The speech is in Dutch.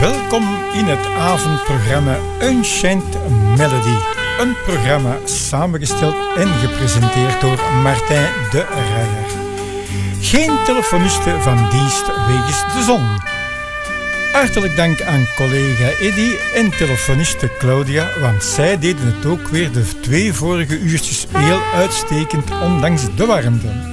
Welkom in het avondprogramma Unchained Melody. Een programma samengesteld en gepresenteerd door Martijn de Rijer. Geen telefoniste van dienst wegens de zon. Hartelijk dank aan collega Eddy en telefoniste Claudia, want zij deden het ook weer de 2 vorige uurtjes heel uitstekend, ondanks de warmte.